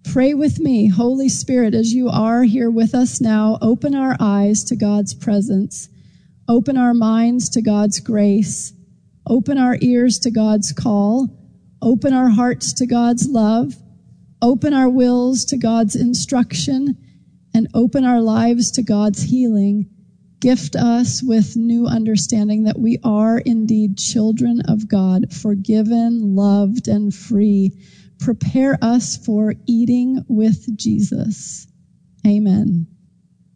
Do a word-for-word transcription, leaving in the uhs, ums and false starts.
Pray with me, Holy Spirit, as you are here with us now. Open our eyes to God's presence. Open our minds to God's grace. Open our ears to God's call. Open our hearts to God's love. Open our wills to God's instruction. And open our lives to God's healing. Gift us with new understanding that we are indeed children of God, forgiven, loved, and free. Prepare us for eating with Jesus. Amen.